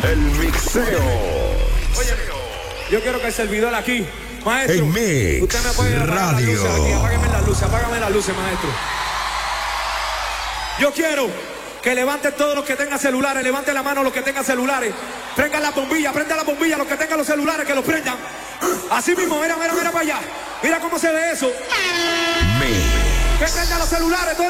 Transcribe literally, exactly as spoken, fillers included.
El mixeo. Oye, yo quiero que el servidor aquí, maestro, El Mix usted me puede apagar las luces aquí, apágame las luces, apágame las luces, maestro. Yo quiero que levanten todos los que tengan celulares, levanten la mano los que tengan celulares, prendan las bombillas, prendan las bombillas, los que tengan los celulares, que los prendan. Así mismo, mira, mira, mira para allá, mira cómo se ve eso. Mix. Que prendan los celulares, todo